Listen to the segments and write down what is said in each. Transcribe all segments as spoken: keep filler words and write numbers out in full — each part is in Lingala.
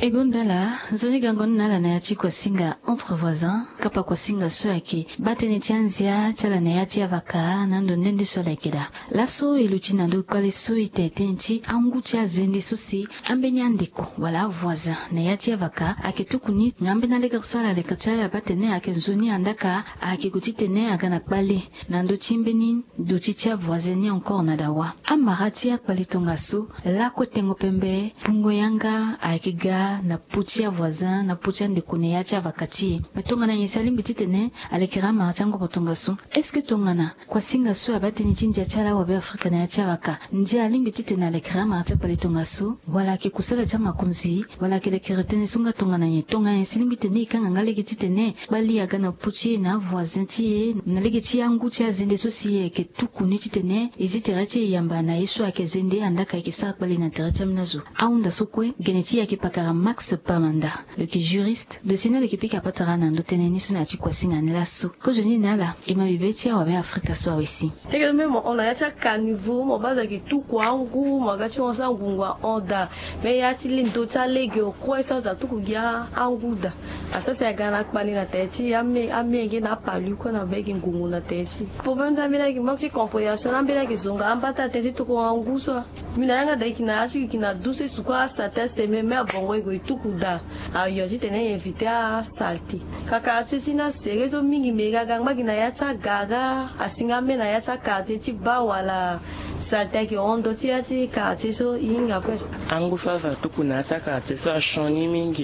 Egondala, zoni gangona la nayati kwa singa entre voisins, kapa kwa singa soaki, batene tianzia, tala nayati avaka, nando nende solekeda. Laso iluchi nando kwale so itetenchi, anguchi azende sosi, ambenya ndeko, wala voisin, nayati avaka, ake tukuni, ngambe na lega sola le kachala batene ake zoni andaka, ake kutitene agana kwale, nando chimbeni, duchicha voisini encore nadawa. Amarati akwale tongaso, la kwa tengo pembe, pungo yanga, ake ga, na putia voisin na putia ndekune yati avakati metonga na yesali mbititene alekera marachango potonga su est-ce que tongana kwa singa su abate ni chinja chala wa Afrika na yati avaka nje alimbititene alekera maracha pale tonga su wala ke kusala chama kunzi wala ke lekera tene sunga tongana yetonga yesali mbitene ikanga ngale kititene bali aga na putia na voisin tie na legeti yangu tia zende sosie ke tukuni titene eziterati yamba na yesu akezende andaka ikisa bali na teracha mnazo aunda sokwe geneti yake pakara Max Pamanda, le qui juriste, le Sénat qui pique à Patarana, d'Oteneni Sunati Kwasing en Lasso. Que je n'ai nala, et ma bibétia ou Africa soit aussi. C'est même on a yacha caniveau, mon bas qui tout quoi, en goût, ma gâchis on s'en goût, onda. Mais y a-t-il une docha légio, quoi, ça, ça tout gouya, en gouda. À ça, c'est à Gana Pali na tête, à me, à me, n'a pas lu qu'on a besoin goût na tête. Pour même ça, mais qui manque compréhension, on a besoin que zonga, on bat ta tête, tout quoi, en goût, ça. Mais n'a rien qui n'a acheté, qui n'a douce, sous quoi, sa tête, c'est même bon, tukuda ayoji tene invité à salti kaka tsina serezo mingi mega gangba gina yata gaga asinga mena yata kati tiba wala salta ki ondo tiati kati so inga pe angu sasa tukuna saka tsa shoni mingi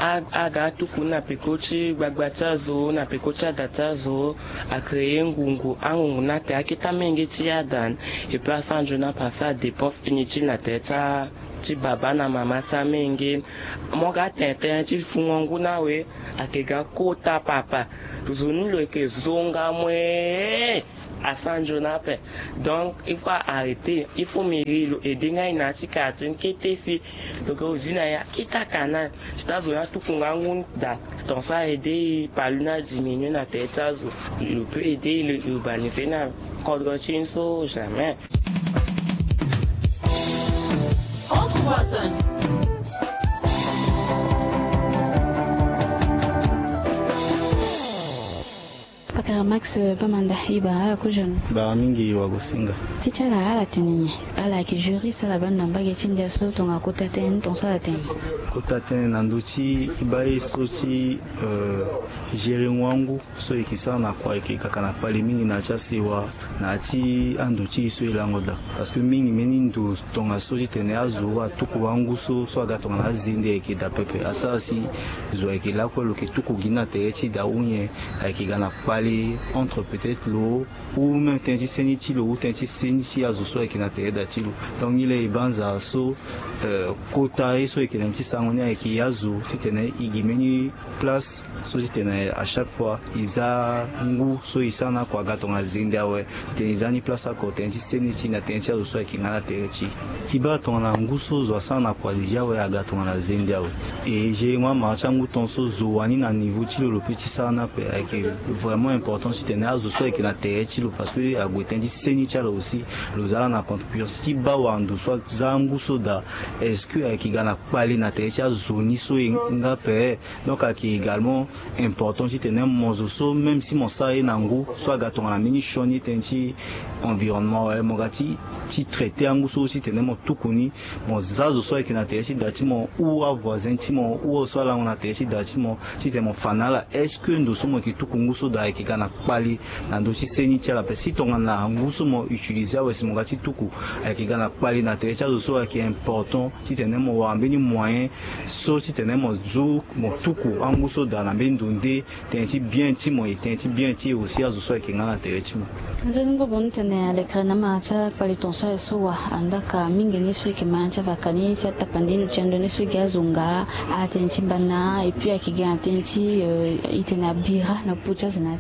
aga tukuna pekochi gbagbatazo na pekocha datazo a créer ngungu angu na te akita mengi tiadan et puis afin de na passer dépenses inutiles na tête ti baba na mama ta mengi moga tete ti fungongu nawe akega kota papa tuzuni lo ke zonga mwe afin de na pe donc il faut arrêter il faut mérilo et dinga ina ti katin kete fi donc ozina ya kita kana tazo ya tukungangu da donc ça aider paluna diminuer na tête azo il peut aider l'urbaniser na kodrochin so jamais. Voisin. Pakara Max Pamanda iba ala kujon ba mingi wa kusinga tichala ala tini ala ki juriste la banda mbage chinja so tonga kotaten ton sala ten kotaten nanduchi ibai soti euh gérer wangu so ikisa na kwa ikika na pali mingi na chasiwa na ti anduchi so ilangoda parce que mingi meni ndu tonga so tene azuwa tuku wangu so so aga tonga na zinde ikida pepe asasi zo ikila ko loke tuku gina techi da unye ikigana pali entre peut-être l'eau ou même tenji seniti l'eau tenji seniti azuso ikina teeda tilo donc ile ibanza so euh kota eso ikina nti sangonia ikiyazu titene igimeni place so titene à chaque fois iza ngu so isana kwa gato ngazinde awe tenizani place ko tenji seniti na tenji azuso ikingana teechi iba tona ngu so zo sana kwa deja we agato ngazinde awe et j'ai moi marchangu tonso zoani na niveau tilo le petit sana pe avec vraiment important si tenez azo so ikina teechi lo parce que agwetenji seniti ala aussi lozala na contribution si ba wandu so zangu so da est-ce que akigana pali na teechi azoni so nga pe donc aki également important si tenez mozo so même si mon sa enangu so agato na mini shoni tenchi environnement ouais mogati ti traiter angu so si tenez mo tukuni mo zazo so ikina teechi dati mo ou a voisin ti mo ou so la na teechi dati mo si tenez mo fanala est-ce que ndo so mo ki tukungu so da ikigana pali na ndo si seniti ala pe si tonga na angu so mo utiliser wa si mo gati tuku ikigana pali na teechi azo so qui est important si tenez mo wambeni moyen so si tenez mo zu mo tuku angu so da na bendunde tenchi bien ti mo tenchi bien ti aussi azo so ikingana teechi mo nzengo bonitene alekrana macha pali tonso so wa andaka mingi ni so ikimancha vakani sa tapandino chendo ni so gazunga atenchi bana et puis akiga atenchi itena bira na pucha zinacha vaka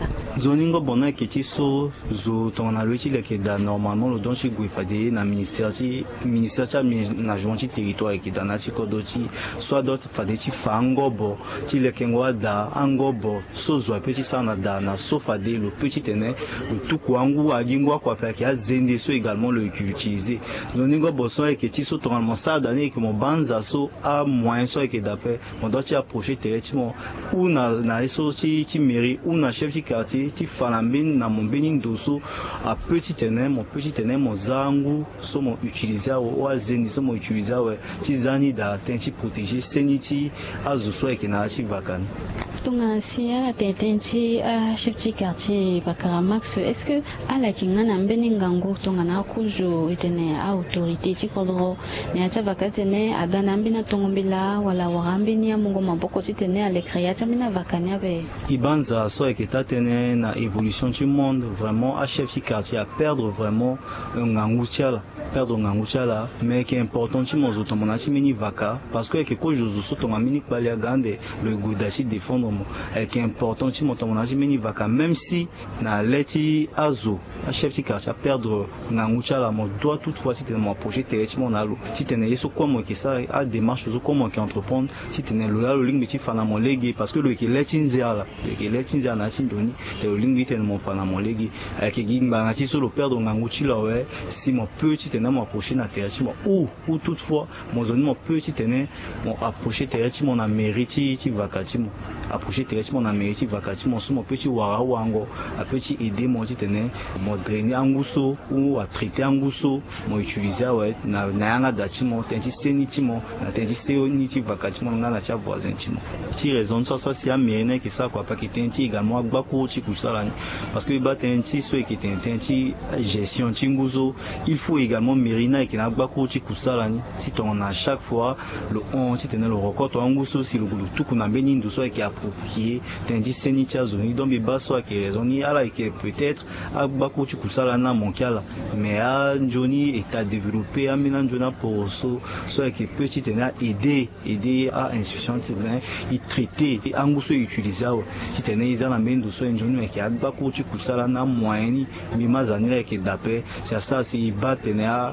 zoningo bona ke ti so zo tongana lo ti leke da normalement lo don ti gue fade na ministère ti ministère ti aménagement ti territoire ke da na ti kodo ti soit dot fade ti fa angobo ti leke ngwa da angobo so zo ape ti sa na da na so fade lo pe ti tene lo tuku angu agi ngwa kwa pe ke azende so également lo utiliser zoningo boson e ke ti so tongana mo sa da ne ke mo banza so a moyen so e ke da pe mo do ti approcher terre ti mo ou na na so ti ti mairie ou na chef ti quartier ti falambin na mon bening doso a petit tenem mon petit tenem mon zangu so mon utiliser o azeni so mon utiliser we ti zani da tenti protéger seniti azu so e ke na ti vakan tunga si ala tetenchi a chef ti quartier Bakara Max, est-ce que ala kinga na mbeni ngango tunga na kujo itene autorité ti kodro ne acha vakatene agana mbina tongombila wala warambini ya mungo maboko ti tene ale créa ta mina vakania be ibanza so e ke ta tene na évolution du monde vraiment a chef ti quartier à perdre vraiment ngangu tiala perdre ngangu tiala mais qui est important ti mozo to mona ti mini vaka parce que ke ko jozo so to mini palia gande le godachi défendre et qui est important ti moto mona ti mini vaka même si na leti azo a chef ti quartier à perdre ngangu tiala mo doit toutefois ti tene mo approcher terre ti mon alo ti tene yeso comme ke ça a démarche zo comme ke entreprendre ti tene lo la lo lingi ti fana mo legi parce que le ke leti nzela le ke leti nzela na ti ndoni te lo lingi tene mo fana mo legi et ke gimba ti so lo perdre ngangu ti la ouais si mon petit tene mo approcher na terre ti mo ou ou toutefois mo zoni mo petit tene mo approcher terre ti mo na mairie ti ti vakati mo approcher terre ti mo na mairie ti vakati mo so mo petit wara wango a petit aider mo ti tene mo drainer anguso ou a traiter anguso mo utiliser ouais na na yanga da ti mo tenti seni ti mo na tenti seni ti vakati mo nga na ti voisin ti mo ti raison ça ça si a mairie que ça quoi pas que tenti également agbako ti kusala ni parce que ba tenti so e ke tenti gestion ti nguzo il faut également mérina et qui n'a pas couru kusala ni si on a chaque fois le on ti tene le record to nguso si le tout qu'on a béni de so qui approprié tenti seni ti zoni donc be baso qui raison ni ala qui peut-être a ba couru kusala na monkiala mais a Johnny est à développer a mina Jona pour so so qui petit tene aider aider à institution ti tene il traiter nguso utiliser ti tene ils en amène de so Johnny qui a ba couru kusala na moyen mi mazanila qui d'après c'est ça si bat tene a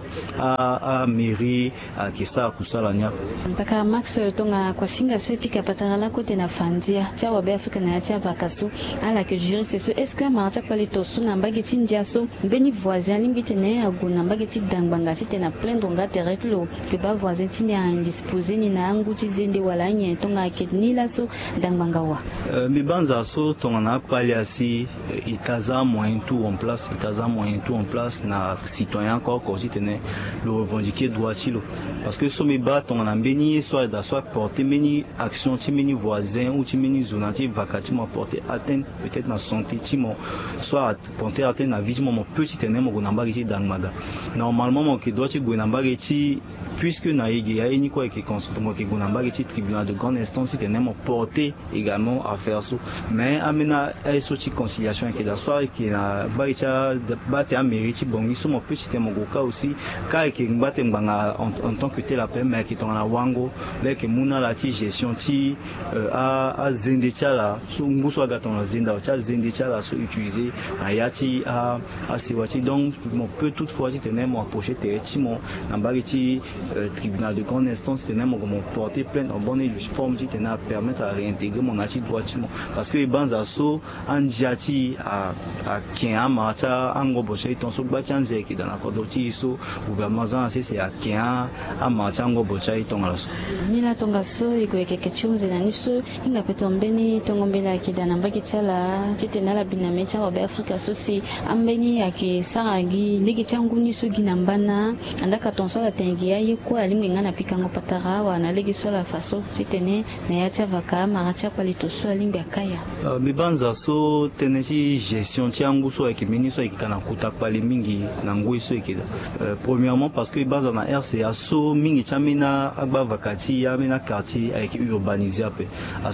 a a mairie a qui ça kusala nya Bakara Max tonga kwa singa so pika patala ko tena fandia tia wa be Afrika na tia vakaso ala que jurer c'est ce est-ce que marcha kwali to so na mbageti ndiaso beni voisin lingi tene aguna mbageti dangbanga ti tena plein donga tereklo que ba voisin ti a indisposé ni na nguti zende wala nye tonga ketni la so dangbanga wa mi banza so tonga na paliasi itaza moyen tout en place itaza moyen tout en place na citoyen encore quand tu tenais le revendiquer droit chilo parce que somme bat on a béni soit da soit porter meni action ti meni voisin ou ti meni zonati vakati mo porter atteindre peut-être na santé ti mo soit porter atteindre na vie ti mo petit tenais mo na mbagi ti dangmaga normalement mo ke doit ti go na mbagi ti puisque na yege ya ni quoi que consulte mo ke go na mbagi ti tribunal de grande instance ti tenais mo porter également à faire ça mais amena ay so ti conciliation ke da soit ke na mbagi ta bate a mérite bon ils sont mon petit mon goka aussi car que mbate mbanga en tant que tel appel mais qui ton na wango là que muna la ti gestion ti a a zende tiala so nguso aga ton zenda cha zende tiala so utiliser ayati a a siwati donc mon peut toutefois ti tenem mo approcher terre ti mon na mbagi ti tribunal de grande instance tenem mo mon porter plainte en bonne et due forme ti tenem permettre à réintégrer mon ati droit ti mon parce que banza so andiati a a kin mata ango boche ton so bachanze ki dana ko doti so gouvernement zan c'est a kin a mata ango boche ton alaso ni la tonga so iko keke chumze na niso inga petombeni tongombela ki dana mbaki tsala titena la binamecha wa Afrika so si ambeni yake saragi ndiki changu niso ginambana andaka tonso la tengi ya yeko alimwe ngana pikango patara wa na legi so la faso titene na yacha vaka maracha kwa litoso alinga kaya mibanza so tenesi gestion tiangu so avec ministre qui kana kuta pali mingi na ngoi so ekida premièrement parce que baza na R C A so mingi chamina agba vakati ya mena quartier avec urbanisé après à ça si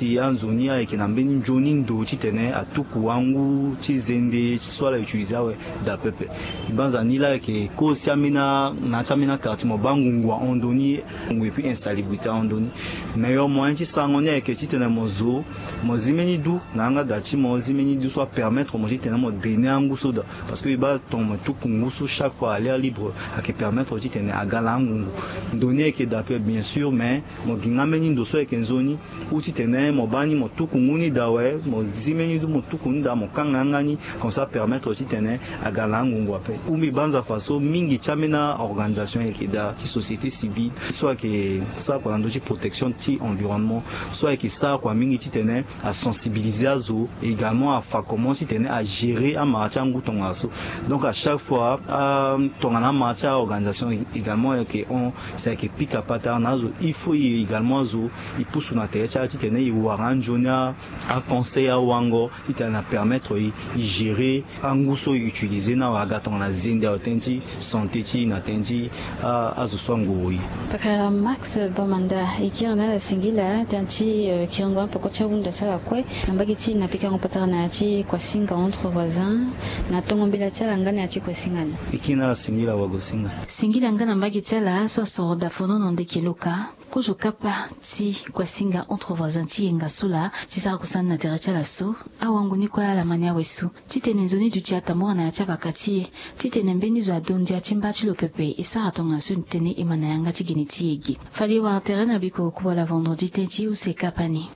ti anzoni ya ke nambeni joni ndo ti tene atuku wangu ti zende swala utiliser we da pepe banza nila ke ko siamina na chamina quartier mo bangungwa ondoni ngwe pi insalubrité ondoni meilleur moyen ti sangoni ke ti tene mo zo mo zimeni du nanga da ti mo zimeni du soit permettre mo ti tene mo drainer angu soda parce que ba ton mo tuku ngusu chaque fois à l'air libre à que permettre ti tene agala ngungu donner que d'après bien sûr mais mo gingameni ndo so ke nzoni ou ti tene mo bani mo tuku nguni dawe mo zimeni du mo tuku nda mo kangangani comme ça permettre ti tene agala ngungu ape ou mi banza faso mingi chamina organisation et da ti société civile soit que ça pour ando ti protection ti environnement soit que ça quoi mingi ti tene à sensibiliser azo également à faire comment ti tene à gérer a marcha ngu tonga so donc à chaque fois à tonga marcha organisation également que on c'est que pique à pata nazo il faut également zo il pousse na terre ti tene i waran jonia à conseil à wango ti tene permettre i gérer angu so utiliser na waga tonga na zinde otenti santé ti na tenti a azo swango yi paka Max Bamanda ikirana la singila tanti kirangwa poko cha wunda cha kwe nambagi ti na pika ngopata na ti kwa singa entre voisins na tongo bila cha ngani ya ti kwa singana ikina la singila wago singa singila ngana mbagi cha la so so da fono non de kiloka ko kapa ti kwa singa entre voisins ti ngasula ti sa kusana na tere cha la so awangu ni kwa la mania wesu ti tenenzoni du cha tamora na cha bakati ti tenembeni zo adondia timba ti lo pepe isa atonga sun tene imana yanga ti gini ti egi fali wa terrain abiko kwa la vendredi tenti ou se kapani